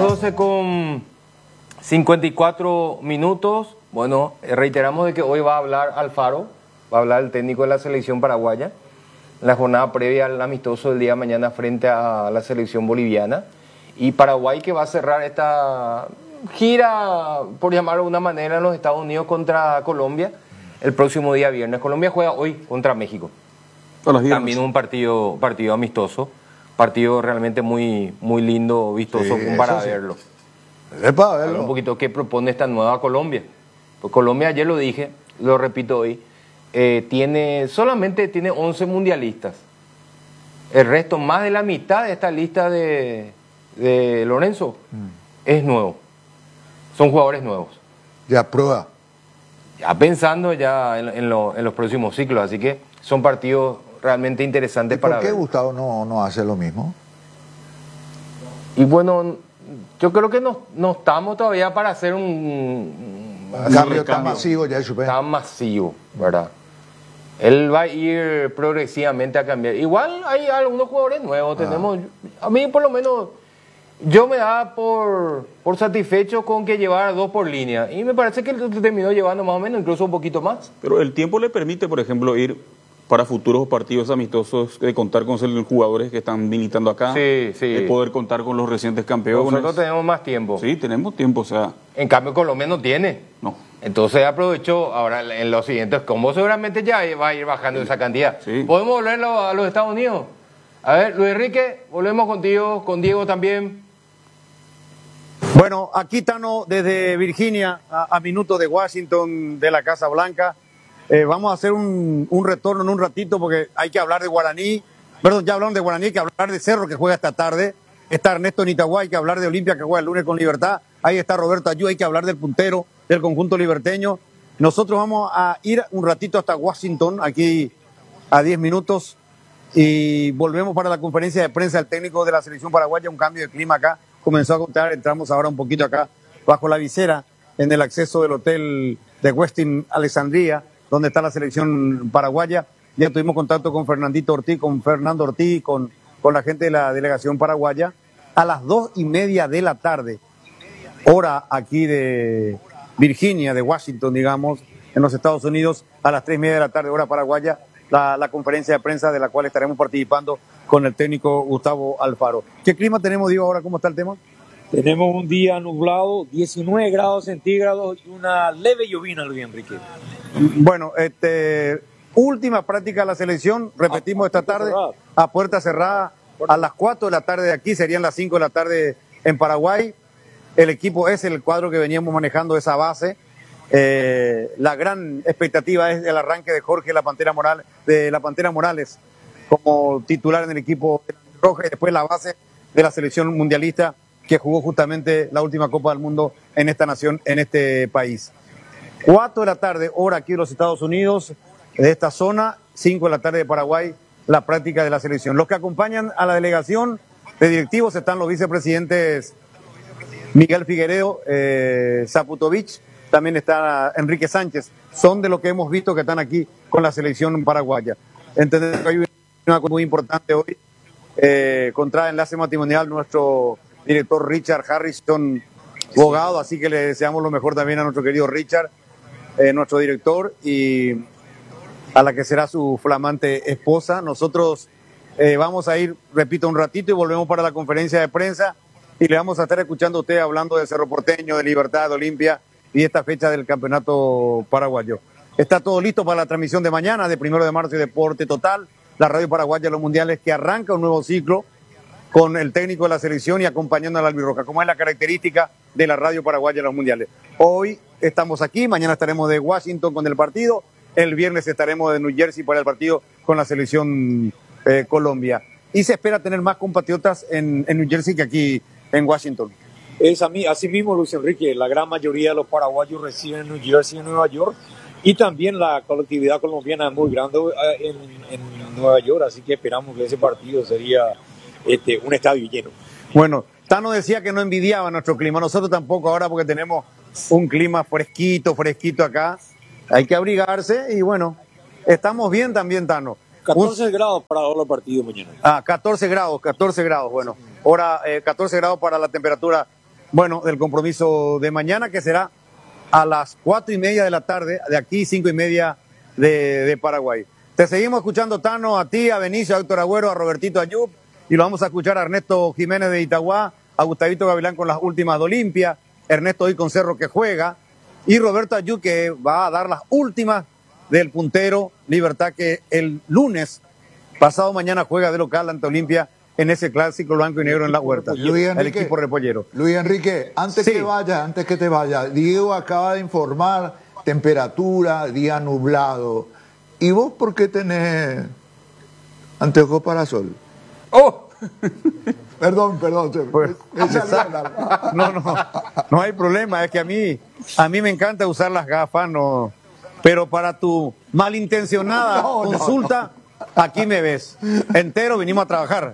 12:54. Bueno, reiteramos de que hoy va a hablar Alfaro, va a hablar el técnico de la selección paraguaya, en la jornada previa al amistoso del día de mañana frente a la selección boliviana. Y Paraguay que va a cerrar esta gira, por llamarlo de una manera, en los Estados Unidos contra Colombia el próximo día viernes. Colombia juega hoy contra México. También un partido amistoso, partido realmente muy lindo, vistoso, sí, para verlo. Es para verlo. Un poquito qué propone esta nueva Colombia. Pues Colombia, ayer lo dije, lo repito hoy, solamente tiene 11 mundialistas. El resto, más de la mitad de esta lista de Lorenzo, es nuevo. Son jugadores nuevos. Ya prueba. Ya pensando ya en los próximos ciclos, así que son partidos realmente interesantes para ver. ¿Por qué Gustavo no hace lo mismo? Y bueno, yo creo que no estamos todavía para hacer un cambio tan masivo, ya supe. Tan masivo, ¿verdad? Él va a ir progresivamente a cambiar. Igual hay algunos jugadores nuevos, tenemos, a mí por lo menos, yo me da por satisfecho con que llevara 2 por línea. Y me parece que terminó llevando más o menos, incluso un poquito más. Pero el tiempo le permite, por ejemplo, ir para futuros partidos amistosos, de contar con jugadores que están militando acá, sí. de poder contar con los recientes campeones. Nosotros tenemos más tiempo. Sí, tenemos tiempo, o sea. En cambio, Colombia no tiene. No. Entonces aprovechó, ahora en los siguientes combos seguramente ya va a ir bajando esa cantidad. Sí. ¿Podemos volver a los Estados Unidos? A ver, Luis Enrique, volvemos contigo, con Diego también. Bueno, aquí Tano desde Virginia, a minutos de Washington, de la Casa Blanca. Vamos a hacer un retorno en un ratito porque hay que hablar de Guaraní. Perdón, ya hablaron de Guaraní, hay que hablar de Cerro que juega esta tarde. Está Ernesto Nitagua, hay que hablar de Olimpia que juega el lunes con Libertad. Ahí está Roberto Ayú, hay que hablar del puntero del conjunto liberteño. Nosotros vamos a ir un ratito hasta Washington, aquí a 10 minutos, y volvemos para la conferencia de prensa del técnico de la selección paraguaya. Un cambio de clima acá comenzó a contar, entramos ahora un poquito acá bajo la visera en el acceso del hotel de Westin Alexandria, donde está la selección paraguaya. Ya tuvimos contacto con Fernando Ortiz, con la gente de la delegación paraguaya. A las 2:30 de la tarde, hora aquí de Virginia, de Washington, digamos, en los Estados Unidos, a las 3:30 de la tarde, hora paraguaya, la conferencia de prensa de la cual estaremos participando con el técnico Gustavo Alfaro. ¿Qué clima tenemos, Diego, ahora? ¿Cómo está el tema? Tenemos un día nublado, 19 grados centígrados y una leve llovina, Luis Enrique. Bueno, última práctica de la selección, repetimos esta tarde, a puerta cerrada, a las 4 de la tarde de aquí, serían las 5 de la tarde en Paraguay. El equipo es el cuadro que veníamos manejando, esa base. La gran expectativa es el arranque de Jorge La Pantera Morales como titular en el equipo rojo, y después la base de la selección mundialista que jugó justamente la última Copa del Mundo en esta nación, en este país. 4 de la tarde, hora aquí en los Estados Unidos, de esta zona, 5 de la tarde de Paraguay, la práctica de la selección. Los que acompañan a la delegación de directivos están los vicepresidentes Miguel Figueiredo, Zaputovich, también está Enrique Sánchez. Son de lo que hemos visto que están aquí con la selección paraguaya. Entendemos que hay una cosa muy importante hoy. Contra enlace matrimonial nuestro director Richard Harrison, abogado, así que le deseamos lo mejor también a nuestro querido Richard, nuestro director, y a la que será su flamante esposa. Nosotros vamos a ir, repito, un ratito y volvemos para la conferencia de prensa y le vamos a estar escuchando a usted hablando de Cerro Porteño, de Libertad, de Olimpia y esta fecha del campeonato paraguayo. Está todo listo para la transmisión de mañana, de 1 de marzo y Deporte Total, la radio paraguaya de los mundiales, que arranca un nuevo ciclo con el técnico de la selección y acompañando a la albirroja, como es la característica de la radio paraguaya de los mundiales. Hoy estamos aquí, mañana estaremos de Washington con el partido, el viernes estaremos de New Jersey para el partido con la selección Colombia. Y se espera tener más compatriotas en New Jersey que aquí en Washington. Es así mismo, Luis Enrique, la gran mayoría de los paraguayos residen en New Jersey y en Nueva York, y también la colectividad colombiana es muy grande en Nueva York, así que esperamos que ese partido sería un estadio lleno. Bueno, Tano decía que no envidiaba nuestro clima, nosotros tampoco ahora porque tenemos un clima fresquito acá, hay que abrigarse y bueno, estamos bien también, Tano. 14 grados para los partidos mañana. 14 grados, bueno. Ahora 14 grados para la temperatura bueno, del compromiso de mañana, que será a las 4:30 de la tarde, de aquí 5:30 de Paraguay. Te seguimos escuchando, Tano, a ti, a Benicio, a Héctor Agüero, a Robertito Ayub, y lo vamos a escuchar a Ernesto Jiménez de Itagua, a Gustavito Gavilán con las últimas de Olimpia, Ernesto hoy con Cerro que juega, y Roberto Ayub que va a dar las últimas del puntero Libertad, que el lunes, pasado mañana, juega de local ante Olimpia en ese clásico blanco y negro en la Huerta, el equipo repollero. Luis Enrique, antes Sí. que te vayas, Diego acaba de informar temperatura, día nublado. ¿Y vos por qué tenés anteojos para sol? ¡Oh! Perdón. Pues, me salió la- no hay problema, es que a mí me encanta usar las gafas, no, pero para tu malintencionada No, consulta, aquí me ves, entero vinimos a trabajar.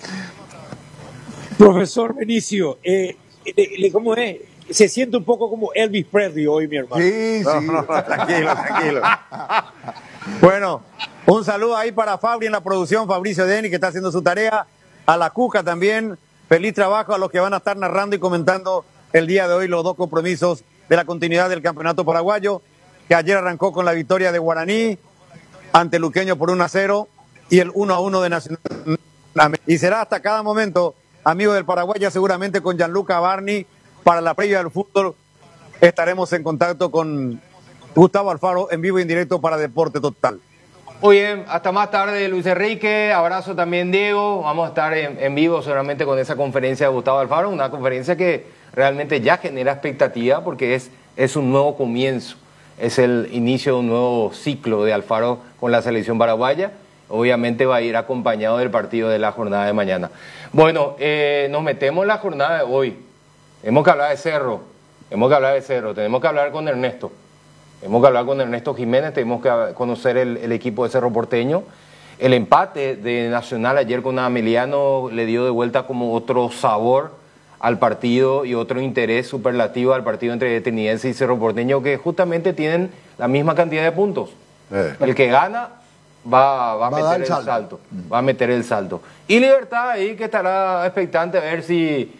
Profesor Benicio, ¿cómo es? Se siente un poco como Elvis Presley hoy, mi hermano. Sí, sí. No, tranquilo. Bueno, un saludo ahí para Fabri en la producción, Fabricio Deni, que está haciendo su tarea, a la Cuca también, feliz trabajo a los que van a estar narrando y comentando el día de hoy los dos compromisos de la continuidad del campeonato paraguayo, que ayer arrancó con la victoria de Guaraní ante Luqueño por 1-0 y el 1-1 de Nacional. Y será hasta cada momento, amigos del Paraguay, ya seguramente con Gianluca Barni, para la previa del fútbol estaremos en contacto con Gustavo Alfaro en vivo y en directo para Deporte Total. Muy bien, hasta más tarde, Luis Enrique. Abrazo también, Diego. Vamos a estar en vivo seguramente con esa conferencia de Gustavo Alfaro, una conferencia que realmente ya genera expectativa porque es un nuevo comienzo, es el inicio de un nuevo ciclo de Alfaro con la selección paraguaya. Obviamente va a ir acompañado del partido de la jornada de mañana. Bueno, nos metemos en la jornada de hoy. Tenemos que hablar de Cerro, tenemos que hablar con Ernesto. Tenemos que hablar con Ernesto Jiménez, tenemos que conocer el equipo de Cerro Porteño. El empate de Nacional ayer con Ameliano le dio de vuelta como otro sabor al partido y otro interés superlativo al partido entre Tenidense y Cerro Porteño, que justamente tienen la misma cantidad de puntos. El que gana va a meter el salto. Va a meter el salto. Y Libertad ahí que estará expectante a ver si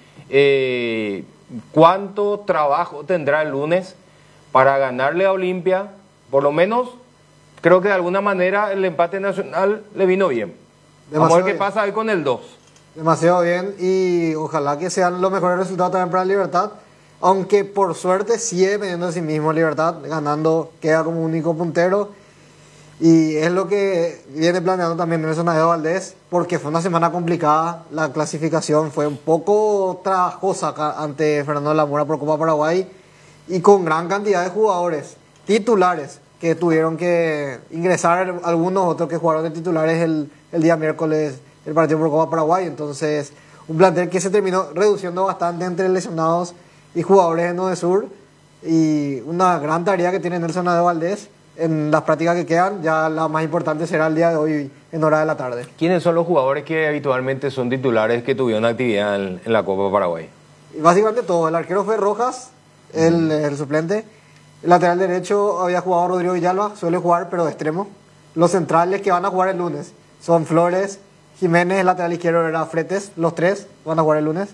cuánto trabajo tendrá el lunes para ganarle a Olimpia. Por lo menos creo que de alguna manera el empate nacional le vino bien. Vamos a ver qué pasa ahí con el 2. Demasiado bien, y ojalá que sean los mejores resultados también para Libertad, aunque por suerte sigue dependiendo de sí mismo Libertad, ganando queda como único puntero, y es lo que viene planeando también Nelson Aedo Valdés, porque fue una semana complicada, la clasificación fue un poco trabajosa acá ante Fernando de la Mora por Copa Paraguay, y con gran cantidad de jugadores titulares que tuvieron que ingresar, algunos otros que jugaron de titulares el día miércoles el partido por Copa Paraguay. Entonces, un plantel que se terminó reduciendo bastante entre lesionados y jugadores en Odesur, y una gran tarea que tiene Nelson Aedo Valdés en las prácticas que quedan. Ya la más importante será el día de hoy en hora de la tarde. ¿Quiénes son los jugadores que habitualmente son titulares que tuvieron actividad en la Copa Paraguay? Y básicamente todo. El arquero fue Rojas, el suplente. El lateral derecho había jugado Rodrigo Villalba, suele jugar pero de extremo. Los centrales que van a jugar el lunes son Flores, Jiménez, el lateral izquierdo era Fretes, los tres van a jugar el lunes.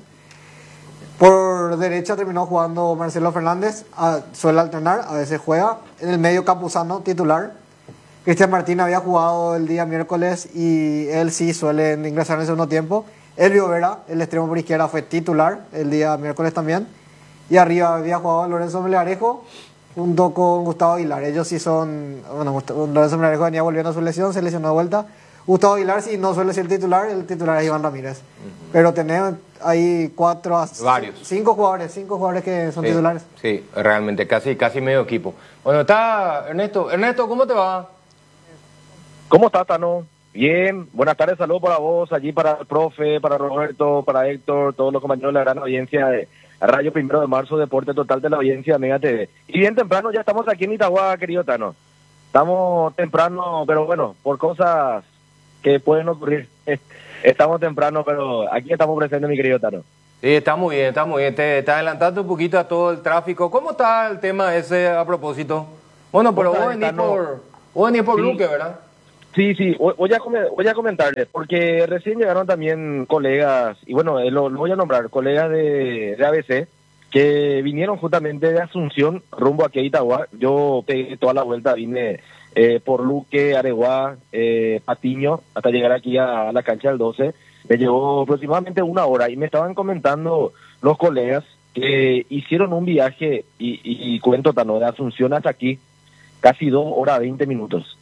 Por derecha terminó jugando Marcelo Fernández, suele alternar, a veces juega. En el medio Campuzano, titular. Cristian Martín había jugado el día miércoles y él sí suele ingresar en el segundo tiempo. Elvio Vera, el extremo por izquierda, fue titular el día miércoles también. Y arriba había jugado Lorenzo Melgarejo junto con Gustavo Aguilar. Ellos sí son... Bueno, Lorenzo Melgarejo venía volviendo a su lesión, se lesionó de vuelta. Gustavo Aguilar sí no suele ser el titular es Iván Ramírez. Pero tenemos ahí cinco jugadores que son titulares. Sí, realmente, casi medio equipo. Bueno, está Ernesto. Ernesto, ¿cómo te va? ¿Cómo estás, Tano? Bien, buenas tardes, saludos para vos, allí para el profe, para Roberto, para Héctor, todos los compañeros de la gran audiencia de Radio 1 de Marzo, Deporte Total de la audiencia Mega TV. Y bien temprano ya estamos aquí en Itagua, querido Tano. Estamos temprano, pero bueno, por cosas que pueden ocurrir. Estamos temprano, pero aquí estamos presentes, mi querido Tano. Sí, está muy bien. Te adelantando un poquito a todo el tráfico. ¿Cómo está el tema ese a propósito? Bueno, pero vos venís por Luque, ¿verdad? Sí, voy a comentarles, porque recién llegaron también colegas, y bueno, lo voy a nombrar, colegas de ABC, que vinieron justamente de Asunción rumbo aquí a Itagua. Yo pegué toda la vuelta, vine por Luque, Areguá, Patiño, hasta llegar aquí a la cancha del 12. Me llevó aproximadamente 1 hora y me estaban comentando los colegas que hicieron un viaje, y cuento, Tano, de Asunción hasta aquí, casi 2 horas 20 minutos.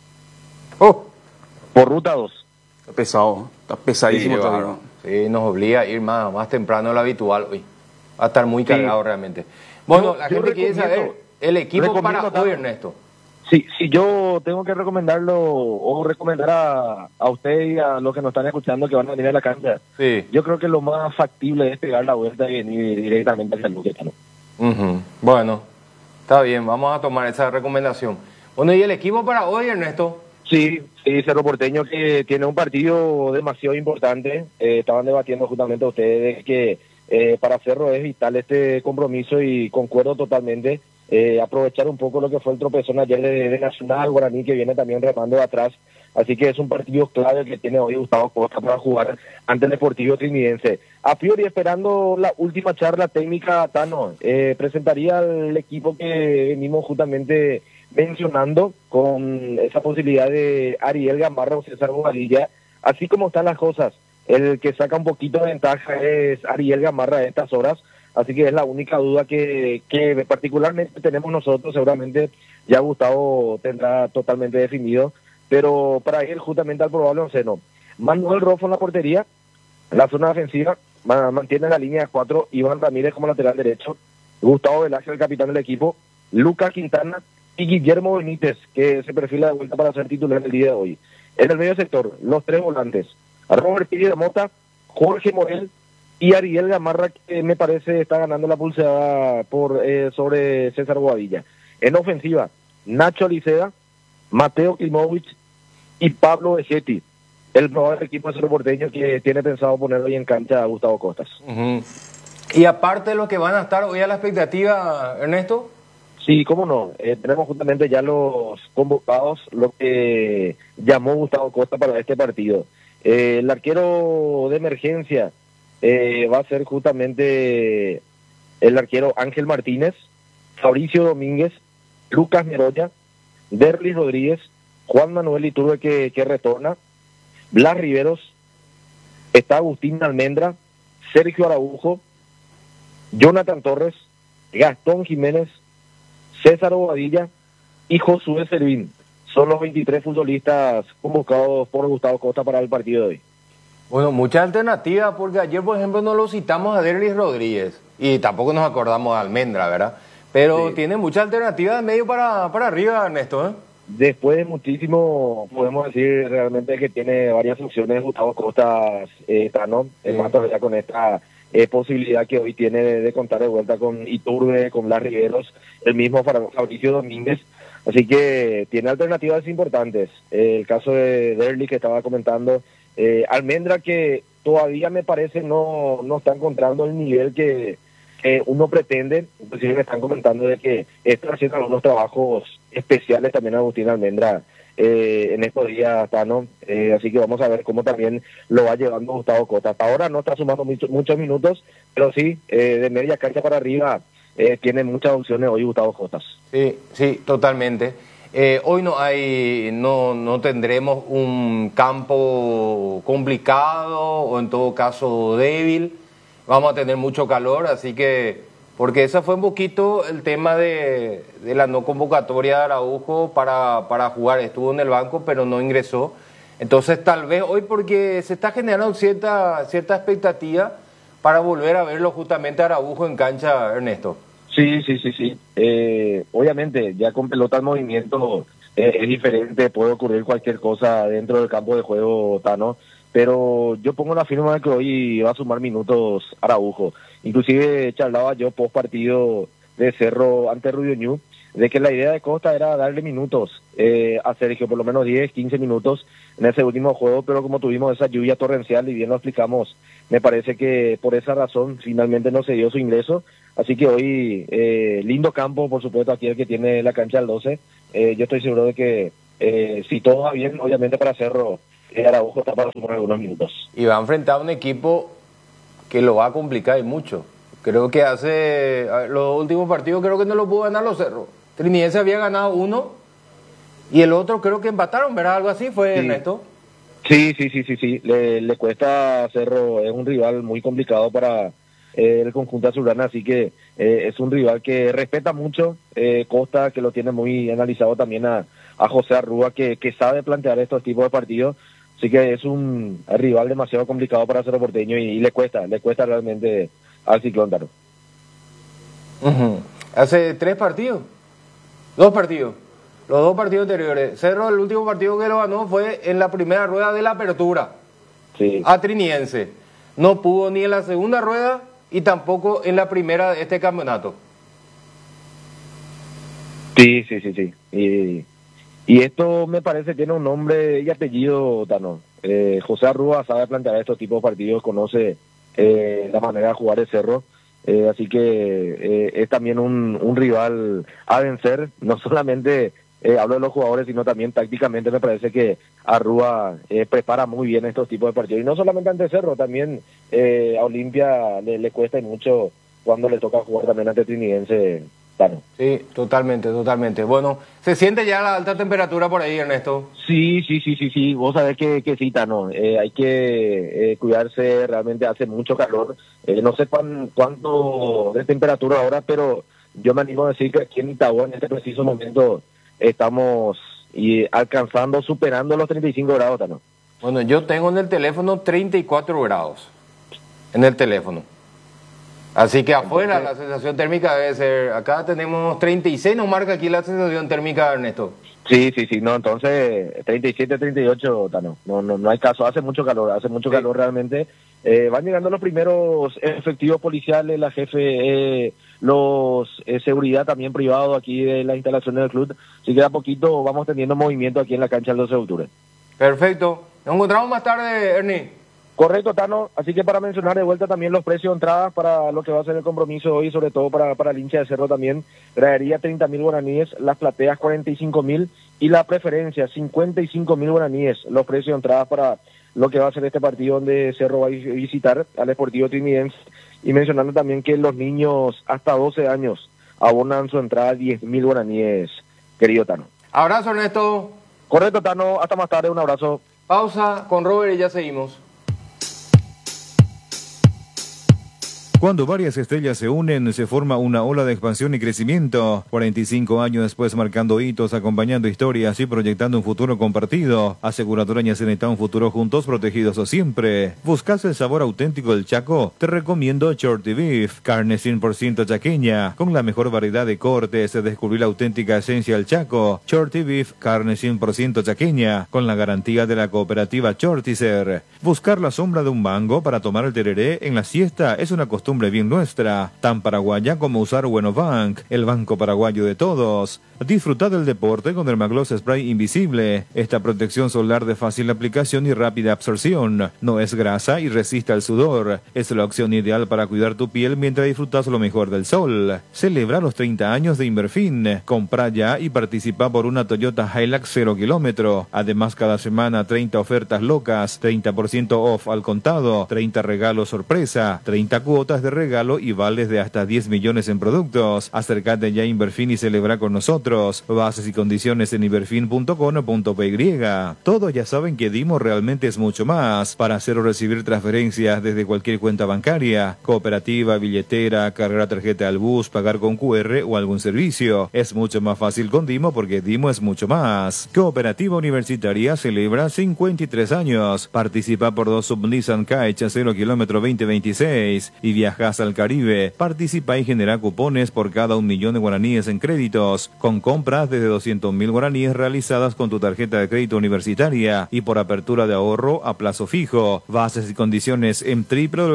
Oh, Por ruta 2. Está pesado, está pesadísimo sí, todavía. bárbaro. Sí, nos obliga a ir más temprano de lo habitual hoy. Va a estar muy cargado realmente. Bueno, la yo gente quiere recomiendo- saber el equipo para recomiendo, hoy, Tano. Ernesto. Sí, si yo tengo que recomendarlo o recomendar a usted y a los que nos están escuchando que van a venir a la cancha, Sí. yo creo que lo más factible es pegar la vuelta y venir directamente hacia el Luque, Tano. Ujú. Bueno, está bien, vamos a tomar esa recomendación. Bueno, ¿y el equipo para hoy, Ernesto? Sí, Cerro Porteño, que tiene un partido demasiado importante. Estaban debatiendo justamente ustedes que para Cerro es vital este compromiso, y concuerdo totalmente. Aprovechar un poco lo que fue el tropezón ayer de Nacional, Guaraní, que viene también remando de atrás. Así que es un partido clave que tiene hoy Gustavo Costa para jugar ante el Deportivo Trinidense. A priori, esperando la última charla técnica, Tano, presentaría al equipo que venimos justamente mencionando, con esa posibilidad de Ariel Gamarra o César Bobadilla. Así como están las cosas, el que saca un poquito de ventaja es Ariel Gamarra a estas horas. Así que es la única duda que particularmente tenemos nosotros. Seguramente ya Gustavo tendrá totalmente definido, pero para ir justamente al probable onceno: Manuel Rofo en la portería, la zona defensiva mantiene la línea de 4, Iván Ramírez como lateral derecho, Gustavo Velázquez, el capitán del equipo, Lucas Quintana y Guillermo Benítez, que se perfila de vuelta para ser titular el día de hoy. En el medio sector, los 3 volantes: Robert Piri de Mota, Jorge Morel y Ariel Gamarra, que me parece está ganando la pulseada sobre César Bobadilla. En ofensiva, Nacho Liceda, Mateo Klimovich y Pablo Vegetti, el probable equipo de Cerro Porteño que tiene pensado poner hoy en cancha a Gustavo Costas. Ujú. Y aparte de los que van a estar hoy a la expectativa, Ernesto. Sí, cómo no. Tenemos justamente ya los convocados, lo que llamó Gustavo Costa para este partido. El arquero de emergencia va a ser justamente el arquero Ángel Martínez, Fabricio Domínguez, Lucas Meroya, Derlis Rodríguez, Juan Manuel Iturbe que retorna, Blas Riveros, está Agustín Almendra, Sergio Araujo, Jonathan Torres, Gastón Jiménez, César Bobadilla y Josué Servín. Son los 23 futbolistas convocados por Gustavo Costa para el partido de hoy. Bueno, muchas alternativas, porque ayer, por ejemplo, no lo citamos a Derlis Rodríguez y tampoco nos acordamos de Almendra, ¿verdad? Pero Sí. tiene muchas alternativas de medio para arriba, Ernesto, ¿eh? Después de muchísimo, podemos decir realmente que tiene varias opciones Gustavo Costa, Tano, más todavía con esta posibilidad que hoy tiene de contar de vuelta con Iturbe, con Blas Riveros, el mismo Fabricio Domínguez. Así que tiene alternativas importantes. El caso de Derlis que estaba comentando, Almendra, que todavía me parece no está encontrando el nivel que uno pretende. Inclusive me están comentando de que está haciendo algunos trabajos especiales también Agustín Almendra en estos días, Tano. Así que vamos a ver cómo también lo va llevando Gustavo Costa. Hasta ahora no está sumando muchos minutos, pero sí, de media cancha para arriba tiene muchas opciones hoy Gustavo Costa. Sí, sí, totalmente. Hoy no tendremos un campo complicado o en todo caso débil. Vamos a tener mucho calor, así que, porque ese fue un poquito el tema de la no convocatoria de Araujo para jugar. Estuvo en el banco, pero no ingresó. Entonces, tal vez hoy, porque se está generando cierta expectativa para volver a verlo justamente a Araujo en cancha, Ernesto. Sí. Obviamente, ya con pelota en movimiento es diferente, puede ocurrir cualquier cosa dentro del campo de juego, Tano. Pero yo pongo la firma de que hoy va a sumar minutos Araujo. Inclusive charlaba yo post partido de Cerro ante Rubio Ñu, de que la idea de Costa era darle minutos a Sergio, por lo menos 10, 15 minutos en ese último juego, pero como tuvimos esa lluvia torrencial y bien lo explicamos, me parece que por esa razón finalmente no se dio su ingreso. Así que hoy, lindo campo, por supuesto, aquí el que tiene la cancha al 12. Yo estoy seguro de que si todo va bien, obviamente para Cerro, Araujo está para sumar algunos minutos. Y va a enfrentar a un equipo que lo va a complicar y mucho. Creo que los últimos partidos creo que no lo pudo ganar los Cerros. Trinidense había ganado uno y el otro creo que empataron, ¿verdad? Algo así fue, Sí. Ernesto. Sí. Le cuesta a Cerro, es un rival muy complicado para el conjunto azulgrana, así que es un rival que respeta mucho Costa, que lo tiene muy analizado también a José Arrúa, que sabe plantear estos tipos de partidos, así que es un rival demasiado complicado para Cerro Porteño y le cuesta realmente al Ciclón, Tano. Ujú. Hace 2 partidos, los 2 partidos anteriores. Cerro, el último partido que lo ganó fue en la primera rueda de la apertura Sí. a Trinidense. No pudo ni en la segunda rueda y tampoco en la primera de este campeonato. Sí. Y esto me parece tiene un nombre y apellido, Tano. José Arrúa sabe plantear estos tipos de partidos, conoce la manera de jugar el Cerro, así que es también un rival a vencer, no solamente hablo de los jugadores, sino también tácticamente me parece que Arrúa prepara muy bien estos tipos de partidos, y no solamente ante Cerro, también a Olimpia le cuesta mucho cuando le toca jugar también ante Trinidense, Tano. Sí, totalmente. Bueno, ¿se siente ya la alta temperatura por ahí, Ernesto? Sí, vos sabés que sí, Tano, hay que cuidarse, realmente hace mucho calor, no sé cuánto de temperatura ahora, pero yo me animo a decir que aquí en Itagua en este preciso momento estamos superando los 35 grados, Tano. Bueno, yo tengo en el teléfono 34 grados, en el teléfono. Así que afuera la sensación térmica debe ser, acá tenemos 36, nos marca aquí la sensación térmica, Ernesto. Sí, no, entonces 37, 38, Tano, no hay caso, hace mucho calor realmente. Van llegando los primeros efectivos policiales, la jefe, los seguridad también privado aquí de las instalaciones del club, así que a poquito vamos teniendo movimiento aquí en la cancha el 12 de octubre. Perfecto. Nos encontramos más tarde, Ernie. Correcto, Tano, así que para mencionar de vuelta también los precios de entradas para lo que va a ser el compromiso hoy, sobre todo para el hincha de Cerro también, gradería 30.000 guaraníes, las plateas 45.000 y la preferencia 55.000 guaraníes, los precios de entradas para lo que va a ser este partido donde Cerro va a visitar al Sportivo Trinidense, y mencionando también que los niños hasta 12 años abonan su entrada 10.000 guaraníes, querido Tano. Abrazo, Ernesto. Correcto, Tano, hasta más tarde, un abrazo. Pausa con Robert y ya seguimos. Cuando varias estrellas se unen, se forma una ola de expansión y crecimiento. 45 años después, marcando hitos, acompañando historias y proyectando un futuro compartido. Aseguradora Ñaceneta, un futuro juntos, protegidos siempre. ¿Buscas el sabor auténtico del Chaco? Te recomiendo Shorty Beef, carne 100% chaqueña, con la mejor variedad de cortes. Descubrir la auténtica esencia del Chaco. Shorty Beef, carne 100% chaqueña, con la garantía de la cooperativa Shortizer. Buscar la sombra de un mango para tomar el tereré en la siesta es una costumbre bien nuestra, tan paraguaya como usar Bueno Bank, el banco paraguayo de todos. Disfruta del deporte con Dermagloss Spray Invisible, esta protección solar de fácil aplicación y rápida absorción. No es grasa y resiste al sudor. Es la opción ideal para cuidar tu piel mientras disfrutas lo mejor del sol. Celebra los 30 años de Inverfin. Compra ya y participa por una Toyota Hilux 0 kilómetro. Además, cada semana 30 ofertas locas, 30% off al contado, 30 regalos sorpresa, 30 cuotas de regalo y vales de hasta 10 millones en productos. Acércate ya a Inverfin y celebra con nosotros. Bases y condiciones en inverfin.com.py. Todos ya saben que Dimo realmente es mucho más. Para hacer o recibir transferencias desde cualquier cuenta bancaria, cooperativa, billetera, cargar tarjeta al bus, pagar con QR o algún servicio. Es mucho más fácil con Dimo porque Dimo es mucho más. Cooperativa Universitaria celebra 53 años. Participa por 2 Sub-Nissan Kite 0 kilómetro 2026 y viajas al Caribe. Participa y genera cupones por cada 1 millón de guaraníes en créditos, con compras desde 200.000 guaraníes realizadas con tu tarjeta de crédito universitaria y por apertura de ahorro a plazo fijo. Bases y condiciones en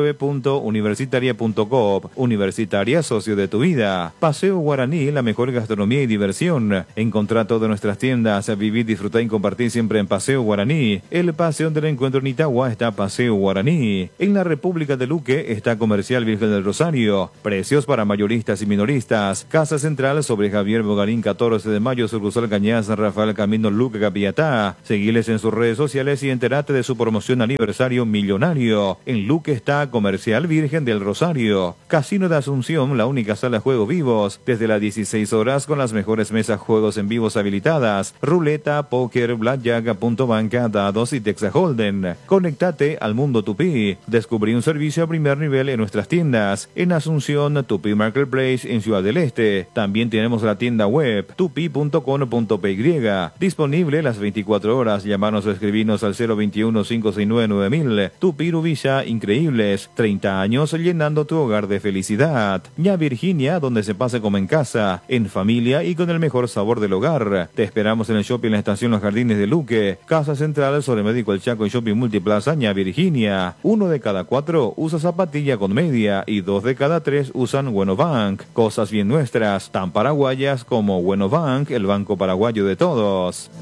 www.universitaria.coop. Universitaria, socio de tu vida. Paseo Guaraní, la mejor gastronomía y diversión. Encontrá todas nuestras tiendas, vivir, disfrutar y compartir siempre en Paseo Guaraní. El paseo del encuentro en Itagua está Paseo Guaraní. En la República de Luque está Comercial Comercial Virgen del Rosario. Precios para mayoristas y minoristas. Casa Central sobre Javier Bogarín, 14 de mayo, sucursal Cañas, Rafael Camino, Luca Capiatá. Seguiles en sus redes sociales y entérate de su promoción aniversario millonario. En Luque está Comercial Virgen del Rosario. Casino de Asunción, la única sala de juegos vivos, desde las 16 horas con las mejores mesas juegos en vivos habilitadas. Ruleta, póker, blackjack, punto banca, dados y Texas Holden. Conectate al mundo Tupí. Descubrí un servicio a primer nivel en nuestras tiendas. En Asunción, Tupí Marketplace en Ciudad del Este. También tenemos la tienda web tupi.com.py. Disponible las 24 horas. Llamarnos o escribirnos al 021-569-9000. Tupí Rubilla, increíbles. 30 años llenando tu hogar de felicidad. Ña Virginia, donde se pase como en casa, en familia y con el mejor sabor del hogar. Te esperamos en el shopping La Estación Los Jardines de Luque. Casa Central sobre Médico El Chaco y Shopping Multiplaza Ña Virginia. 1 de cada 4 usa zapatilla con media y 2 de cada 3 usan Bueno Bank. Cosas bien nuestras, tan paraguayas como Bueno Bank, el banco paraguayo de todos.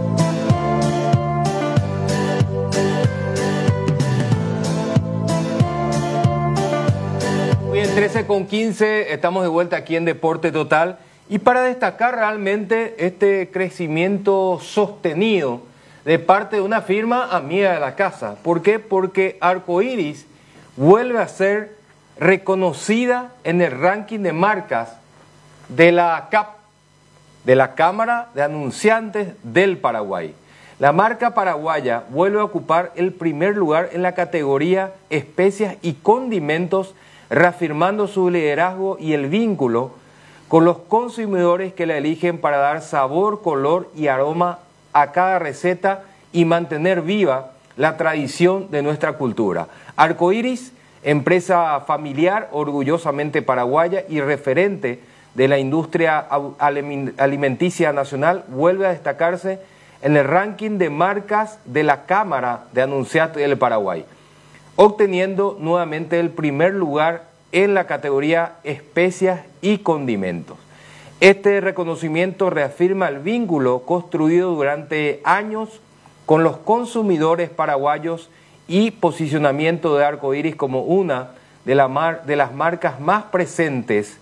Muy bien, 13:15, estamos de vuelta aquí en Deporte Total. Y para destacar realmente este crecimiento sostenido de parte de una firma amiga de la casa. ¿Por qué? Porque Arcoiris vuelve a ser reconocida en el ranking de marcas de la CAP, de la Cámara de Anunciantes del Paraguay. La marca paraguaya vuelve a ocupar el primer lugar en la categoría especias y condimentos, reafirmando su liderazgo y el vínculo con los consumidores que la eligen para dar sabor, color y aroma a cada receta y mantener viva la tradición de nuestra cultura. Arcoiris, empresa familiar orgullosamente paraguaya y referente de la industria alimenticia nacional, vuelve a destacarse en el ranking de marcas de la Cámara de Anunciantes del Paraguay, obteniendo nuevamente el primer lugar en la categoría especias y condimentos. Este reconocimiento reafirma el vínculo construido durante años con los consumidores paraguayos y posicionamiento de Arcoiris como una de las marcas más presentes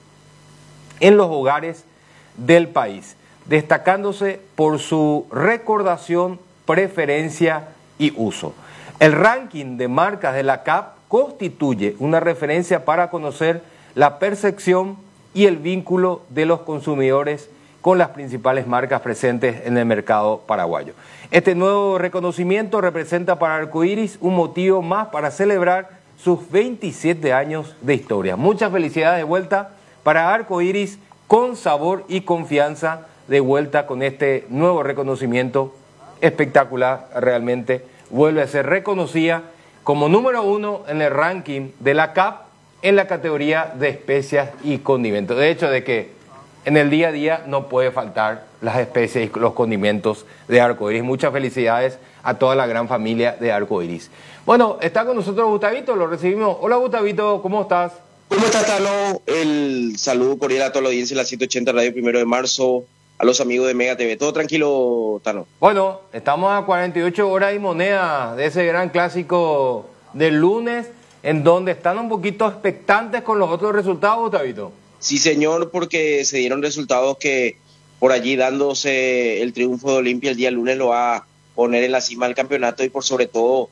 en los hogares del país, destacándose por su recordación, preferencia y uso. El ranking de marcas de la CAP constituye una referencia para conocer la percepción y el vínculo de los consumidores con las principales marcas presentes en el mercado paraguayo. Este nuevo reconocimiento representa para Arcoiris un motivo más para celebrar sus 27 años de historia. Muchas felicidades de vuelta para Arcoiris, con sabor y confianza, de vuelta con este nuevo reconocimiento espectacular. Realmente vuelve a ser reconocida como número 1 en el ranking de la CAP en la categoría de especias y condimentos. De hecho, de que en el día a día no puede faltar las especias y los condimentos de Arcoiris. Muchas felicidades a toda la gran familia de Arcoiris. Bueno, está con nosotros Gustavito, lo recibimos. Hola Gustavito, ¿cómo estás? ¿Cómo estás, Tano? El saludo cordial a toda la audiencia de la 180 Radio 1 de marzo, a los amigos de Mega TV. ¿Todo tranquilo, Tano? Bueno, estamos a 48 horas y moneda de ese gran clásico del lunes, en donde están un poquito expectantes con los otros resultados, Gustavito. Sí, señor, porque se dieron resultados que por allí dándose el triunfo de Olimpia el día lunes lo va a poner en la cima del campeonato, y por sobre todo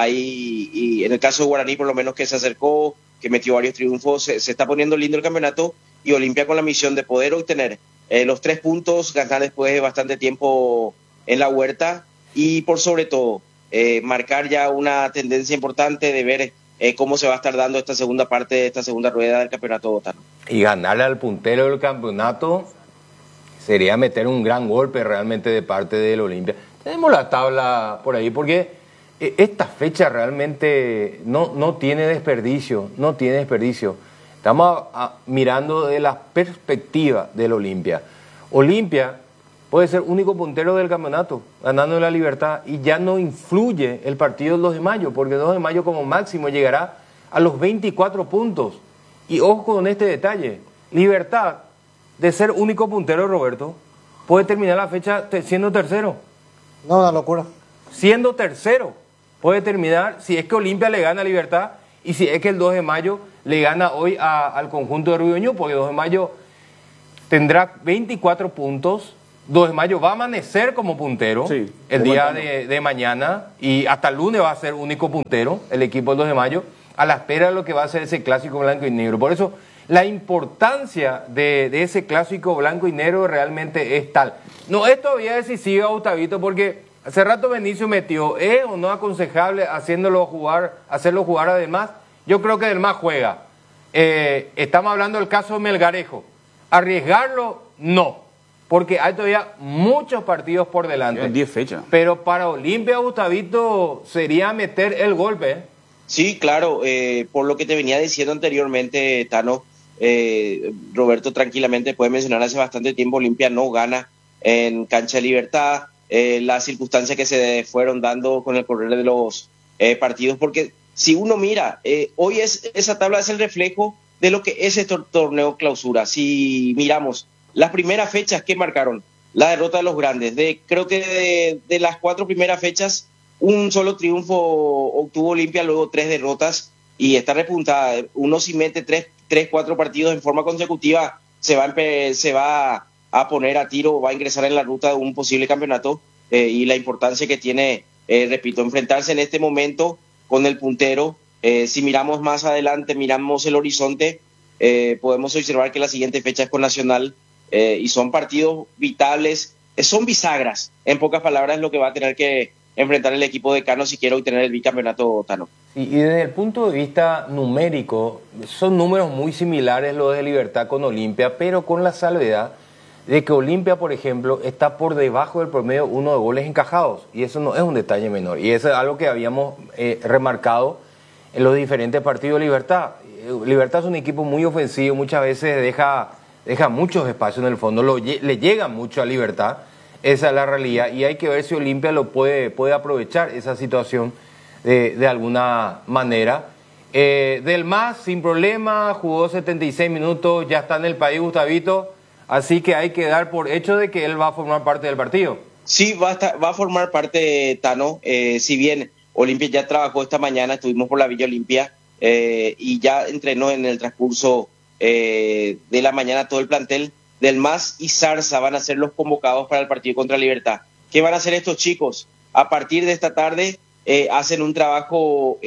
hay, y en el caso de Guaraní por lo menos, que se acercó, que metió varios triunfos, se está poniendo lindo el campeonato, y Olimpia con la misión de poder obtener los 3 puntos, ganar después de bastante tiempo en la huerta, y por sobre todo marcar ya una tendencia importante de ver cómo se va a estar dando esta segunda parte, esta segunda rueda del campeonato botano. Y ganarle al puntero del campeonato sería meter un gran golpe realmente de parte del Olimpia. Tenemos la tabla por ahí, porque esta fecha realmente no tiene desperdicio, no tiene desperdicio. Estamos mirando de la perspectiva del Olimpia. Olimpia puede ser único puntero del campeonato, ganando la Libertad, y ya no influye el partido del 2 de mayo, porque el 2 de mayo como máximo llegará a los 24 puntos. Y ojo con este detalle, Libertad, de ser único puntero, Roberto, puede terminar la fecha siendo tercero. No, una locura. Siendo tercero, puede terminar, si es que Olimpia le gana a Libertad y si es que el 2 de mayo le gana hoy al conjunto de Río Ñuble, porque 2 de mayo tendrá 24 puntos, 2 de mayo va a amanecer como puntero el día de mañana, y hasta el lunes va a ser único puntero el equipo del 2 de mayo, a la espera de lo que va a ser ese clásico blanco y negro. Por eso la importancia de ese clásico blanco y negro realmente es tal. No es todavía decisiva, Gustavito, porque hace rato Benicio metió, ¿es o no aconsejable hacerlo jugar además? Yo creo que Delmas juega. Estamos hablando del caso de Melgarejo. Arriesgarlo, no, porque hay todavía muchos partidos por delante. En 10 fechas. Pero para Olimpia, Gustavito, sería meter el golpe, ¿eh? Sí, claro, por lo que te venía diciendo anteriormente, Tano, Roberto tranquilamente puede mencionar, hace bastante tiempo Olimpia no gana en Cancha de Libertad, las circunstancias que se fueron dando con el correr de los partidos, porque si uno mira, hoy esa tabla es el reflejo de lo que es este torneo clausura. Si miramos las primeras fechas que marcaron la derrota de los grandes, creo que de las 4 primeras fechas, un solo triunfo obtuvo Olimpia, luego 3 derrotas, y está repuntada. Uno si mete 4 partidos en forma consecutiva, se va a poner a tiro, va a ingresar en la ruta de un posible campeonato, y la importancia que tiene, repito, enfrentarse en este momento con el puntero. Si miramos más adelante, miramos el horizonte, podemos observar que la siguiente fecha es con Nacional, y son partidos vitales, son bisagras, en pocas palabras, lo que va a tener que enfrentar el equipo de Cano si quiere obtener el bicampeonato, Tano. Y desde el punto de vista numérico, son números muy similares los de Libertad con Olimpia, pero con la salvedad de que Olimpia, por ejemplo, está por debajo del promedio 1 de goles encajados, y eso no es un detalle menor, y eso es algo que habíamos remarcado en los diferentes partidos de Libertad. Libertad es un equipo muy ofensivo, muchas veces deja muchos espacios en el fondo, le llega mucho a Libertad. Esa es la realidad, y hay que ver si Olimpia lo puede aprovechar esa situación de alguna manera. Delmas, sin problema, jugó 76 minutos, ya está en el país, Gustavito, así que hay que dar por hecho de que él va a formar parte del partido. Sí, va a formar parte, Tano, si bien Olimpia ya trabajó esta mañana, estuvimos por la Villa Olimpia, y ya entrenó en el transcurso de la mañana todo el plantel. Delmas y Zarza van a ser los convocados para el partido contra Libertad. ¿Qué van a hacer estos chicos? A partir de esta tarde hacen un trabajo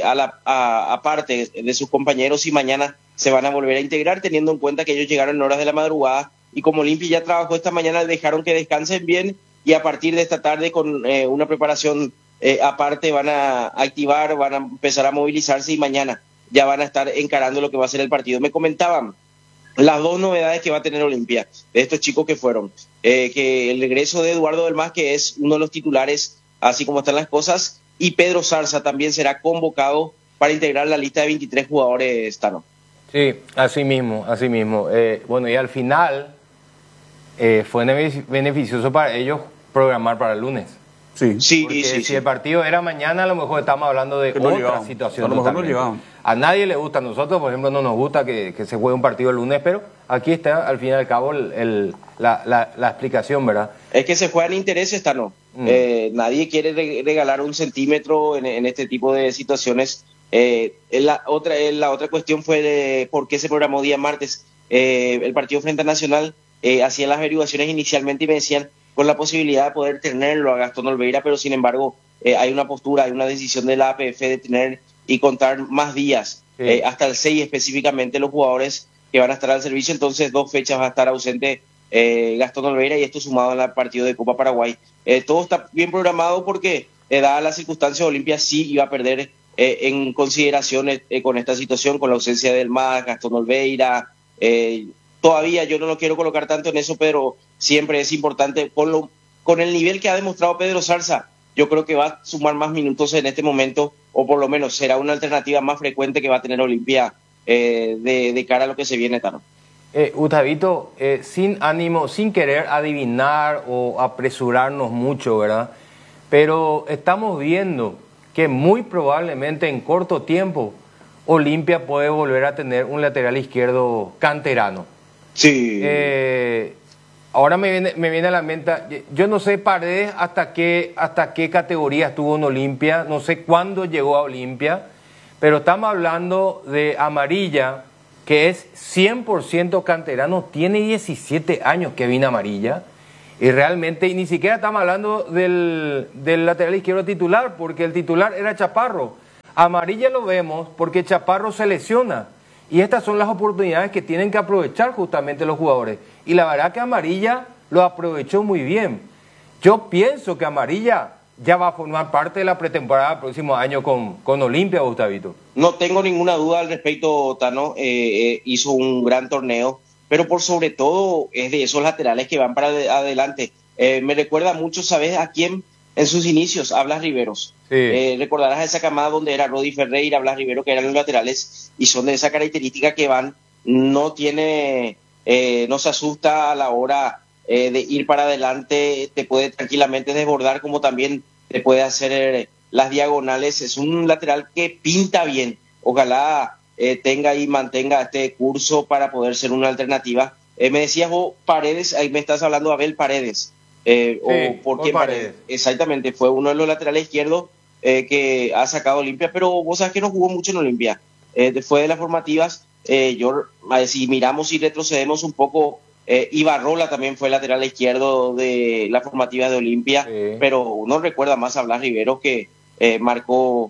aparte de sus compañeros, y mañana se van a volver a integrar, teniendo en cuenta que ellos llegaron en horas de la madrugada, y como Olimpia ya trabajó esta mañana, dejaron que descansen bien, y a partir de esta tarde con una preparación aparte van a activar, van a empezar a movilizarse, y mañana ya van a estar encarando lo que va a ser el partido. Me comentaban las 2 novedades que va a tener Olimpia, de estos chicos que fueron, que el regreso de Eduardo Delmas, que es uno de los titulares, así como están las cosas, y Pedro Zarza también será convocado para integrar la lista de 23 jugadores, Tano. Sí, así mismo. Bueno, y al final fue beneficioso para ellos programar para el lunes. Sí. Porque si el partido era mañana, a lo mejor estamos hablando de otra situación. A lo mejor no llegaban. A nadie le gusta, a nosotros, por ejemplo, no nos gusta que se juegue un partido el lunes, pero aquí está, al fin y al cabo, la explicación, ¿verdad? Es que se juegan intereses, Tano. Nadie quiere regalar un centímetro en este tipo de situaciones. La otra cuestión fue de por qué se programó día martes. El partido frente a Nacional hacían las averiguaciones inicialmente y me decían con la posibilidad de poder tenerlo a Gastón Olveira, pero sin embargo hay una postura, hay una decisión de la APF de tener y contar más días, hasta el 6 específicamente, los jugadores que van a estar al servicio. Entonces 2 fechas va a estar ausente Gastón Olveira, y esto sumado al partido de Copa Paraguay. Todo está bien programado porque, dada la circunstancia, Olimpia sí iba a perder en consideración con esta situación, con la ausencia del MAS, Gastón Olveira. Todavía yo no lo quiero colocar tanto en eso, pero siempre es importante, con el nivel que ha demostrado Pedro Zarza, yo creo que va a sumar más minutos en este momento, o por lo menos será una alternativa más frecuente que va a tener Olimpia de cara a lo que se viene, Tano. Gustavito, sin ánimo, sin querer adivinar o apresurarnos mucho, ¿verdad? Pero estamos viendo que muy probablemente en corto tiempo Olimpia puede volver a tener un lateral izquierdo canterano. Sí. Ahora me viene a la mente, yo no sé Paredes hasta qué categoría estuvo en Olimpia, no sé cuándo llegó a Olimpia, pero estamos hablando de Amarilla, que es 100% canterano, tiene 17 años Kevin Amarilla, y realmente y ni siquiera estamos hablando del lateral izquierdo titular, porque el titular era Chaparro. Amarilla lo vemos porque Chaparro se lesiona, y estas son las oportunidades que tienen que aprovechar justamente los jugadores, y la verdad que Amarilla lo aprovechó muy bien. Yo pienso que Amarilla ya va a formar parte de la pretemporada del próximo año con Olimpia, Gustavito. No tengo ninguna duda al respecto, Tano. Hizo un gran torneo, pero por sobre todo es de esos laterales que van para adelante. Me recuerda mucho, ¿sabes a quién? En sus inicios, a Blas Riveros. Sí. Recordarás a esa camada donde era Rodi Ferreira, Blas Rivero, que eran los laterales, y son de esa característica que van, no se asusta a la hora de ir para adelante, te puede tranquilamente desbordar, como también te puede hacer las diagonales. Es un lateral que pinta bien. Ojalá tenga y mantenga este curso para poder ser una alternativa. Me decías vos, Paredes, ahí me estás hablando de Abel Paredes. Sí, ¿O por quién Paredes? Exactamente, fue uno de los laterales izquierdos que ha sacado Olimpia, pero vos sabes que no jugó mucho en Olimpia. Fue de las formativas. Si miramos y retrocedemos un poco, Ibarrola también fue lateral izquierdo de la formativa de Olimpia, sí. Pero uno recuerda más a Blas Rivero, que marcó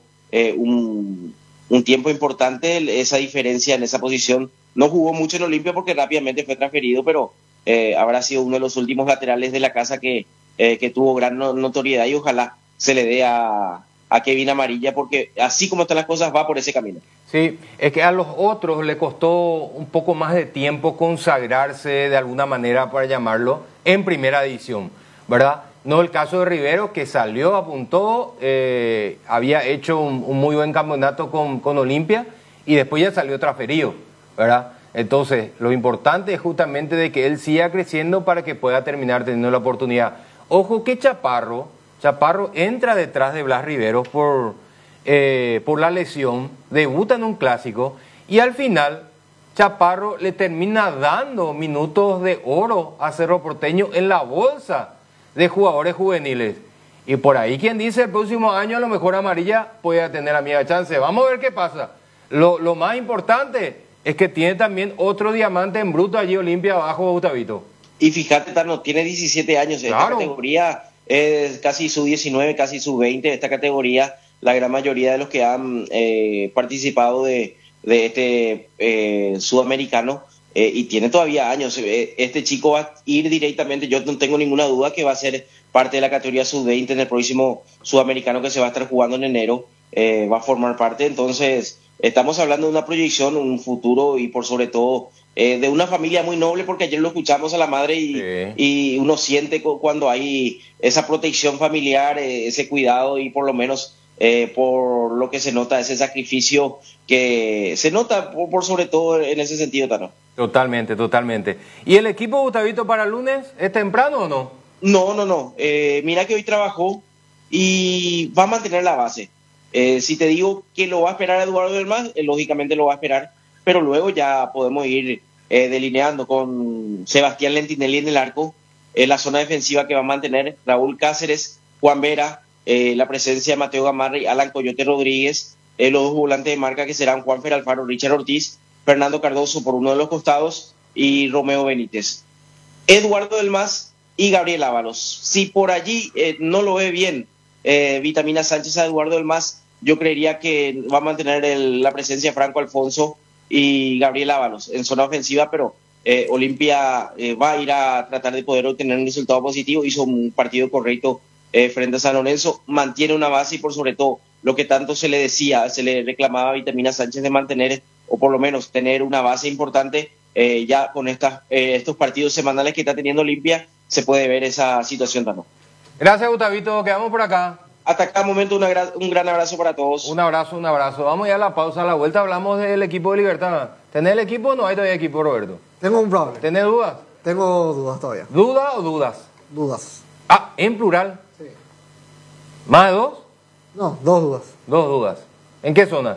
un tiempo importante esa diferencia en esa posición. No jugó mucho en Olimpia porque rápidamente fue transferido, pero habrá sido uno de los últimos laterales de la casa que tuvo gran notoriedad, y ojalá se le dé a Kevin Amarilla, porque así como están las cosas va por ese camino. Sí, es que a los otros le costó un poco más de tiempo consagrarse de alguna manera, para llamarlo, en primera división, ¿verdad? No el caso de Rivero, que salió, apuntó, había hecho un muy buen campeonato con Olimpia, y después ya salió transferido, ¿verdad? Entonces, lo importante es justamente de que él siga creciendo para que pueda terminar teniendo la oportunidad. Ojo que Chaparro entra detrás de Blas Riveros por la lesión, debuta en un clásico, y al final Chaparro le termina dando minutos de oro a Cerro Porteño en la bolsa de jugadores juveniles. Y por ahí quien dice el próximo año a lo mejor Amarilla puede tener amiga chance. Vamos a ver qué pasa. Lo más importante es que tiene también otro diamante en bruto allí Olimpia abajo, Gustavito. Y fíjate, Tano, tiene 17 años. Claro. Esta categoría es casi sub-19, casi sub-20. Esta categoría, la gran mayoría de los que han participado de este sudamericano, y tiene todavía años. Este chico va a ir directamente, yo no tengo ninguna duda que va a ser parte de la categoría sub-20 en el próximo sudamericano que se va a estar jugando en enero. Va a formar parte. Entonces estamos hablando de una proyección, un futuro, y por sobre todo de una familia muy noble, porque ayer lo escuchamos a la madre y uno siente cuando hay esa protección familiar, ese cuidado, y por lo menos por lo que se nota ese sacrificio que se nota por sobre todo en ese sentido, Tano. Totalmente. ¿Y el equipo, Gustavito, para el lunes es temprano o no? No. Mira que hoy trabajó y va a mantener la base. Si te digo que lo va a esperar Eduardo del Mas, lógicamente lo va a esperar, pero luego ya podemos ir delineando con Sebastián Lentinelli en el arco, la zona defensiva que va a mantener Raúl Cáceres, Juan Vera, la presencia de Mateo Gamarra y Alan Coyote Rodríguez, los dos volantes de marca que serán Juanfer Alfaro, Richard Ortiz, Fernando Cardoso por uno de los costados y Romeo Benítez. Eduardo del Mas y Gabriel Ábalos. Si por allí no lo ve bien Vitamina Sánchez a Eduardo del Mas, yo creería que va a mantener la presencia de Franco Alfonso y Gabriel Ábalos en zona ofensiva, pero Olimpia va a ir a tratar de poder obtener un resultado positivo. Hizo un partido correcto frente a San Lorenzo, mantiene una base, y por sobre todo lo que tanto se le reclamaba a Vitamina Sánchez de mantener, o por lo menos tener una base importante. Ya con estos partidos semanales que está teniendo Olimpia se puede ver esa situación también. Gracias, Gustavito, quedamos por acá. Hasta acá momento un gran abrazo para todos. Un abrazo. Vamos ya a la pausa, a la vuelta hablamos del equipo de Libertad. ¿Tenés el equipo o no hay todavía equipo, Roberto? Tengo un problema. ¿Tenés dudas? Tengo dudas todavía. ¿Dudas o dudas? Dudas. Ah, ¿en plural? Sí. ¿Más de dos? No, 2 dudas. 2 dudas. ¿En qué zonas?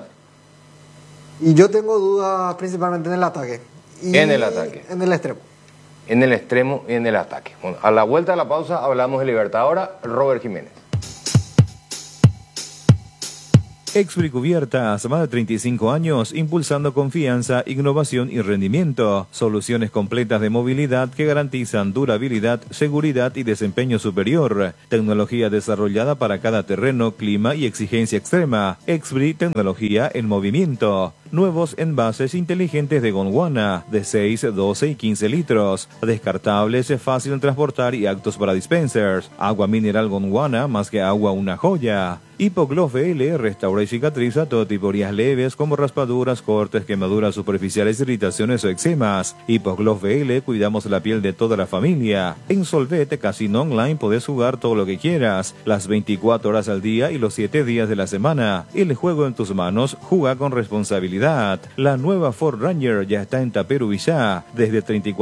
Y yo tengo dudas principalmente en el ataque. En el ataque. En el extremo. En el extremo y en el ataque. Bueno, a la vuelta de la pausa hablamos de Libertad. Ahora, Robert Jiménez. Expri Cubiertas, más de 35 años, impulsando confianza, innovación y rendimiento. Soluciones completas de movilidad que garantizan durabilidad, seguridad y desempeño superior. Tecnología desarrollada para cada terreno, clima y exigencia extrema. Expri, tecnología en movimiento. Nuevos envases inteligentes de Gondwana, de 6, 12 y 15 litros. Descartables, fácil de transportar y aptos para dispensers. Agua mineral Gondwana, más que agua una joya. Hipogloss VL restaura y cicatriza todo tipo de heridas leves como raspaduras, cortes, quemaduras superficiales, irritaciones o eczemas. Hipogloss VL cuidamos la piel de toda la familia. En Solvet Casino Online podés jugar todo lo que quieras, las 24 horas al día y los 7 días de la semana. El juego en tus manos, juega con responsabilidad. La nueva Ford Ranger ya está en Taperu Villá, desde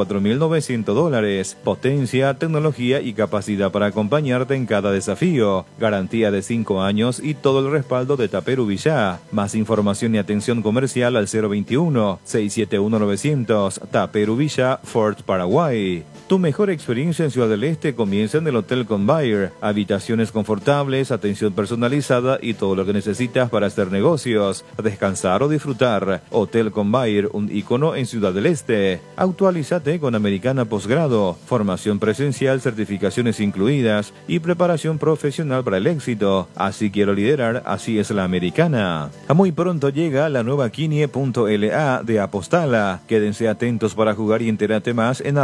$34.900. Potencia, tecnología y capacidad para acompañarte en cada desafío. Garantía de 5 años y todo el respaldo de Taperu Villá. Más información y atención comercial al 021-671-900. Taperu Villá, Fort Paraguay. Tu mejor experiencia en Ciudad del Este comienza en el Hotel Convair. Habitaciones confortables, atención personalizada y todo lo que necesitas para hacer negocios, descansar o disfrutar. Hotel Convair, un ícono en Ciudad del Este. Actualízate con Americana Posgrado. Formación presencial, certificaciones incluidas y preparación profesional para el éxito. Así quiero liderar, así es la Americana. Muy pronto llega la nueva Quinie.la de Apostala. Quédense atentos para jugar y entérate más en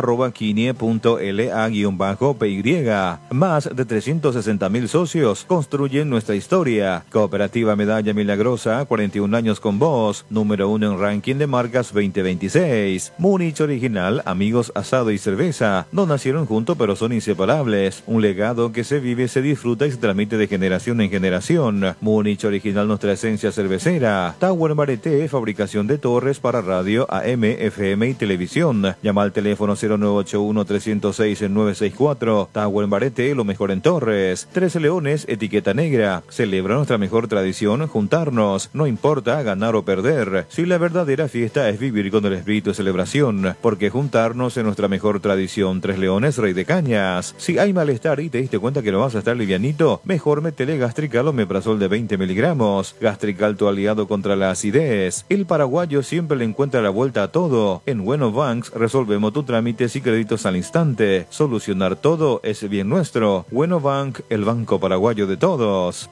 @Quinie.la_PY. Más de 360.000 socios construyen nuestra historia. Cooperativa Medalla Milagrosa, 41 años con vos. Número 1 en ranking de marcas 2026. Múnich Original, amigos, asado y cerveza. No nacieron juntos pero son inseparables. Un legado que se vive, se disfruta y se transmite de generación en generación. Múnich Original, nuestra esencia cervecera. Tower Marete, fabricación de torres para radio, AM, FM y televisión. Llama al teléfono 0981-306-964. Tower Marete, lo mejor en torres. 13 Leones, etiqueta negra. Celebra nuestra mejor tradición, juntarnos. No importa ganar o perder. Si la verdadera fiesta es vivir con el espíritu de celebración, porque juntarnos es nuestra mejor tradición. 3 Leones, Rey de Cañas. Si hay malestar y te diste cuenta que lo vas a estar livianito, mejor métele Gastrical Omeprazol de 20 miligramos. Gastrical, tu aliado contra la acidez. El paraguayo siempre le encuentra la vuelta a todo. En Bueno Banks resolvemos tus trámites y créditos al instante. Solucionar todo es bien nuestro. Bueno Bank, el banco paraguayo de todos.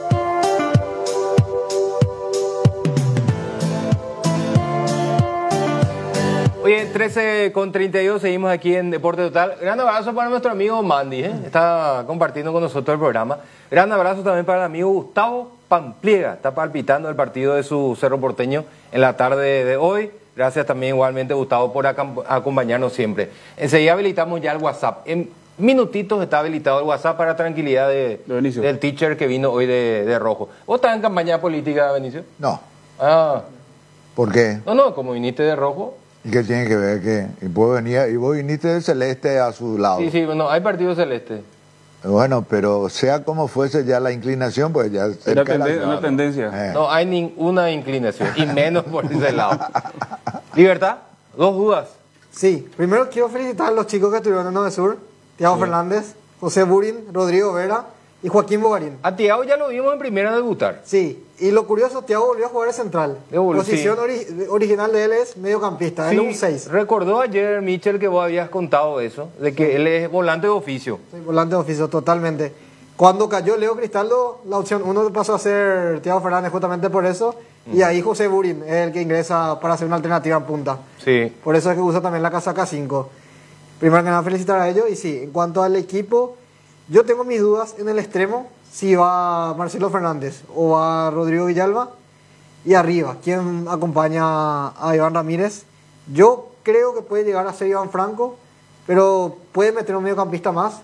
Oye, 13:32, seguimos aquí en Deporte Total. Gran abrazo para nuestro amigo Mandy, está compartiendo con nosotros el programa. Gran abrazo también para el amigo Gustavo Pampliega, está palpitando el partido de su Cerro Porteño en la tarde de hoy. Gracias también igualmente, Gustavo, por acompañarnos siempre. Enseguida habilitamos ya el WhatsApp. En minutitos está habilitado el WhatsApp para tranquilidad del teacher que vino hoy de rojo. ¿Vos estás en campaña política, Benicio? No. Ah. ¿Por qué? No, como viniste de rojo. ¿Y qué tiene que ver? ¿Qué? ¿Y vos viniste de celeste a su lado? Sí, bueno, hay partido celeste. Bueno, pero sea como fuese ya la inclinación, pues ya... Una tendencia. No hay ninguna inclinación, y menos por ese lado. Libertad, 2 dudas. Sí, primero quiero felicitar a los chicos que estuvieron en Nove Sur. Tiago Fernández, José Burin, Rodrigo Vera y Joaquín Bogarín. A Tiago ya lo vimos en primera debutar. Sí, y lo curioso, Tiago volvió a jugar de central. Posición original de él es mediocampista, él es un 6. Recordó ayer, Michel, que vos habías contado eso, de que él es volante de oficio. Sí, volante de oficio, totalmente. Cuando cayó Leo Cristaldo, la opción 1 pasó a ser Tiago Fernández justamente por eso, y ahí José Burin es el que ingresa para hacer una alternativa en punta. Sí. Por eso es que usa también la casaca 5. Primero que nada, felicitar a ellos, y sí, en cuanto al equipo, yo tengo mis dudas en el extremo, si va Marcelo Fernández o va Rodrigo Villalba, y arriba, ¿quién acompaña a Iván Ramírez? Yo creo que puede llegar a ser Iván Franco, pero puede meter un mediocampista más.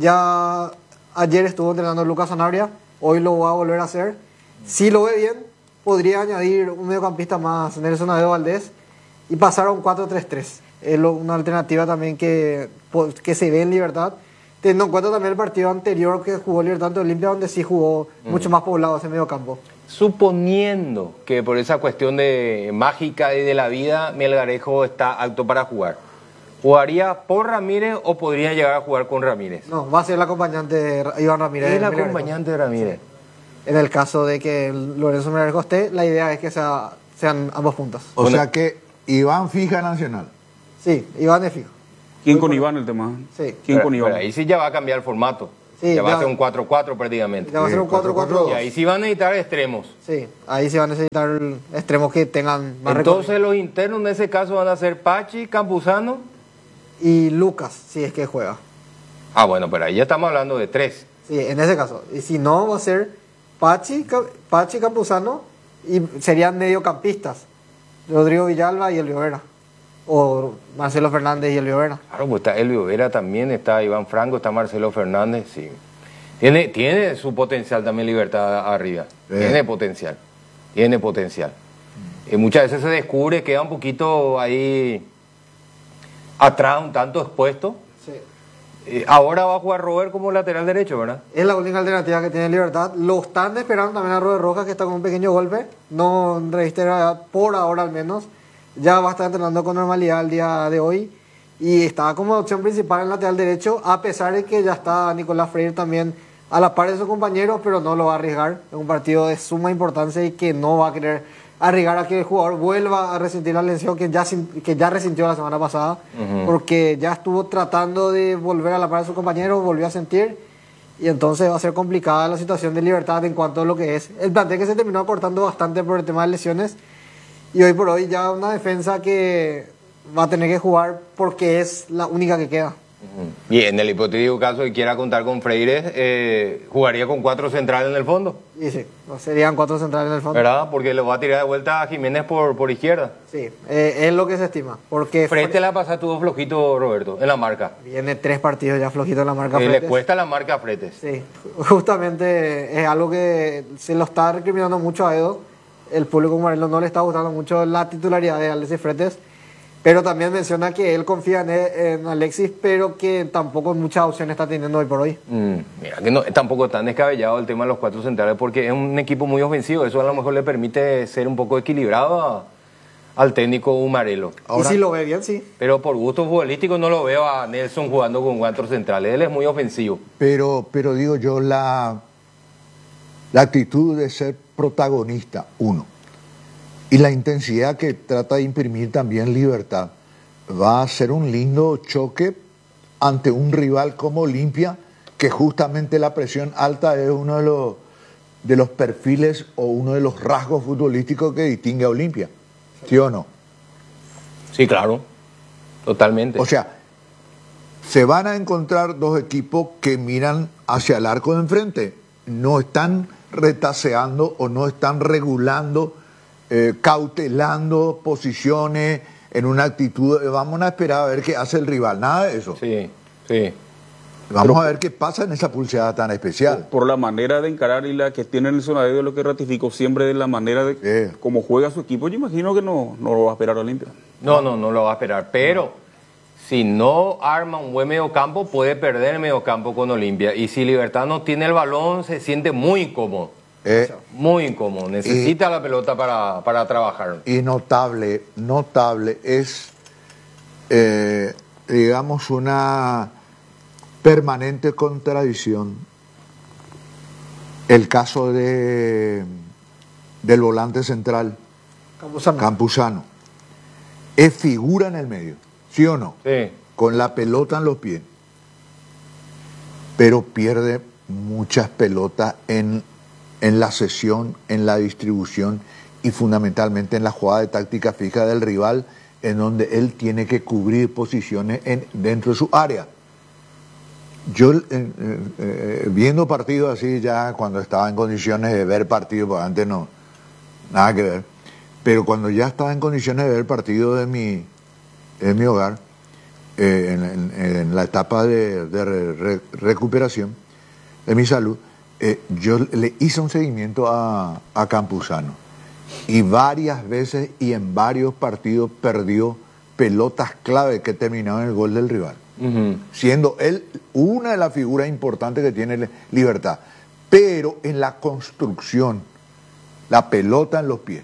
Ya ayer estuvo entrenando Lucas Sanabria, hoy lo va a volver a hacer. Si lo ve bien, podría añadir un mediocampista más, Nelson Adedo Valdés, y pasar a un 4-3-3. Es una alternativa también que se ve en Libertad, teniendo en cuenta también el partido anterior que jugó Libertad ante Olimpia, donde sí jugó mucho más poblado ese medio campo. Suponiendo que por esa cuestión de mágica y de la vida, Melgarejo está apto para jugar, ¿jugaría por Ramírez o podría llegar a jugar con Ramírez? No, va a ser el acompañante de Iván Ramírez. Es el acompañante de Ramírez. En el caso de que Lorenzo Melgarejo esté, la idea es que sean ambos puntos. O sea que Iván fija Nacional. Sí, Iván es fijo. ¿Quién con Iván el tema? Sí. ¿Quién Pero- con Iván? pero ahí sí ya va a cambiar el formato. Sí, ya va ya- a ser un 4-4 prácticamente. Ya va a ser un 4-4-2. Y ahí sí van a necesitar extremos. Sí, ahí se va a necesitar extremos que tengan más Entonces los internos en ese caso van a ser Pachi, Campuzano. y Lucas, si es que juega. Ah, bueno, pero ahí ya estamos hablando de 3. Sí, en ese caso. Y si no, va a ser Pachi Campuzano y serían mediocampistas. Rodrigo Villalba y Elvio Vera. O Marcelo Fernández y Elvio Vera. Claro, pues está Elvio Vera también, está Iván Franco, está Marcelo Fernández, sí. Tiene su potencial también Libertad arriba. Tiene potencial. Y muchas veces se descubre, queda un poquito ahí atrás, un tanto expuesto. Sí. Ahora va a jugar Robert como lateral derecho, ¿verdad? Es la única alternativa que tiene Libertad. Lo están esperando también a Robert Rojas, que está con un pequeño golpe. No registra por ahora al menos. Ya va a estar entrenando con normalidad el día de hoy. Y está como opción principal en lateral derecho, a pesar de que ya está Nicolás Freire también a la par de sus compañeros, pero no lo va a arriesgar. Es un partido de suma importancia y que no va a querer arriesgar a que el jugador vuelva a resentir la lesión que ya resintió la semana pasada, porque ya estuvo tratando de volver a la par de sus compañeros, volvió a sentir, y entonces va a ser complicada la situación de Libertad en cuanto a lo que es el plantel, que se terminó acortando bastante por el tema de lesiones, y hoy por hoy ya una defensa que va a tener que jugar porque es la única que queda. Y en el hipotético caso que quiera contar con Freire, jugaría con 4 centrales en el fondo, Y sí, serían 4 centrales en el fondo. ¿verdad? Porque le va a tirar de vuelta a Jiménez por izquierda. Sí, es lo que se estima. Porque Frente la pasada tuvo flojito, Roberto, en la marca. viene 3 partidos ya flojitos en la marca. Le Fretes. cuesta la marca a Fretes. Sí, justamente es algo que se lo está recriminando mucho a Edo. El público Morelos no le está gustando mucho la titularidad de Alexis Fretes, pero también menciona que él confía en Alexis, pero que tampoco muchas opciones está teniendo hoy por hoy. Mira, que no es tampoco tan descabellado el tema de los 4 centrales, porque es un equipo muy ofensivo. Eso a lo mejor le permite ser un poco equilibrado al técnico Umarelo. Y si lo ve bien, sí. Pero por gusto futbolístico no lo veo a Nelson jugando con 4 centrales. Él es muy ofensivo. Pero digo yo, la actitud de ser protagonista, uno, y la intensidad que trata de imprimir también Libertad, va a ser un lindo choque ante un rival como Olimpia, que justamente la presión alta es uno de los perfiles o uno de los rasgos futbolísticos que distingue a Olimpia. ¿Sí o no? Sí, claro. Totalmente. O sea, se van a encontrar dos equipos que miran hacia el arco de enfrente. No están retaseando o no están regulando, cautelando posiciones en una actitud de vamos a esperar a ver qué hace el rival. Nada de eso. Sí, sí. Vamos a ver qué pasa en esa pulseada tan especial. Por la manera de encarar y la que tiene el Sonadeo, lo que ratificó siempre de la manera de cómo juega su equipo, yo imagino que no lo va a esperar Olimpia. No lo va a esperar. Pero si no arma un buen mediocampo, puede perder el mediocampo con Olimpia. Y si Libertad no tiene el balón, se siente muy incómodo. Muy incómodo. Necesita la pelota para trabajar. Y notable es, digamos, una permanente contradicción el caso del volante central Campuzano. Es figura en el medio, ¿sí o no? Sí. Con la pelota en los pies, pero pierde muchas pelotas en la sesión, en la distribución y fundamentalmente en la jugada de táctica fija del rival, en donde él tiene que cubrir posiciones dentro de su área. Yo viendo partidos así ya cuando estaba en condiciones de ver partidos, porque antes no, nada que ver, pero cuando ya estaba en condiciones de ver partidos de mi hogar, en la etapa de recuperación de mi salud, yo le hice un seguimiento a Campuzano y varias veces y en varios partidos perdió pelotas clave que terminaban en el gol del rival. Siendo él una de las figuras importantes que tiene Libertad, pero en la construcción, la pelota en los pies.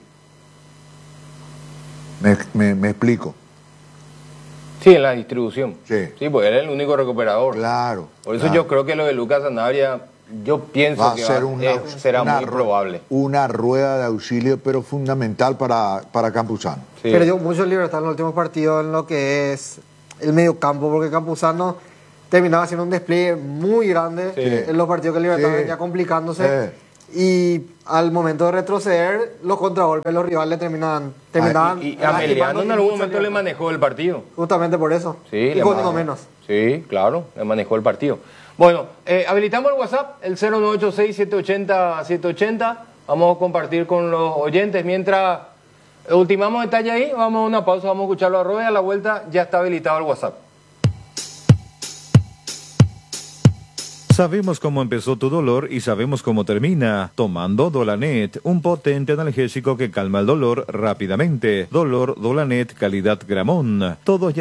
¿Me explico? Sí, en la distribución. Sí. Sí, porque él es el único recuperador. Claro. Por eso claro. yo creo que lo de Lucas Sanabria Yo pienso Va a que ser será muy probable. Una rueda de auxilio, pero fundamental para Campuzano. Sí. Perdió mucho libertad en los últimos partidos en lo que es el medio campo, porque Campuzano terminaba haciendo un despliegue muy grande en los partidos que Libertad venía complicándose. Y al momento de retroceder, los contragolpes, los rivales terminaban y a Meliano en algún momento le manejó el partido. Justamente por eso. Sí, y con uno menos. Sí, claro, le manejó el partido. Bueno, habilitamos el WhatsApp, el 0986-780-780. Vamos a compartir con los oyentes. Mientras ultimamos detalle ahí, vamos a una pausa, vamos a escucharlo a Roy. A la vuelta ya está habilitado el WhatsApp. Sabemos cómo empezó tu dolor y sabemos cómo termina. Tomando Dolanet, un potente analgésico que calma el dolor rápidamente. Dolor Dolanet, calidad Gramón. Todos ya